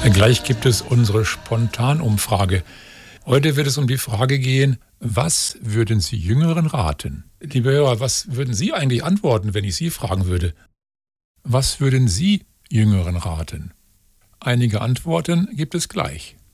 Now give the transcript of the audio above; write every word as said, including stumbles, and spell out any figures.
Gleich gibt es unsere Spontanumfrage. Heute wird es um die Frage gehen, was würden Sie Jüngeren raten? Liebe Hörer, was würden Sie eigentlich antworten, wenn ich Sie fragen würde? Was würden Sie Jüngeren raten? Einige Antworten gibt es gleich.